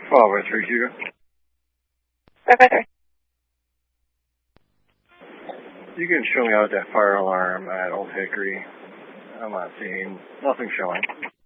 Followed by 3 Hugo. 553. You can show me out that fire alarm at Old Hickory. I'm not seeing nothing showing.